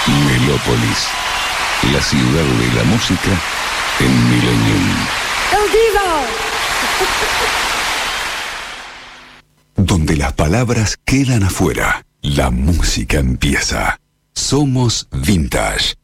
Melópolis, la ciudad de la música en Millennium. ¡El Divo! Donde las palabras quedan afuera, la música empieza. Somos Vintage.